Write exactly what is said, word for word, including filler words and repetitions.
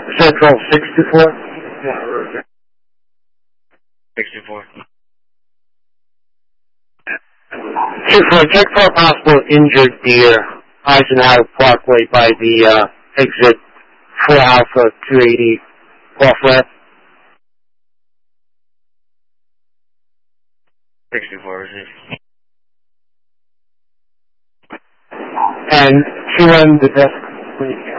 Central sixty-four? Yeah, sixty-four. two four, check for a possible injured deer, Eisenhower Parkway by the uh, exit four Alpha two eighty off ramp. sixty-four, received. And two M, the desk, please.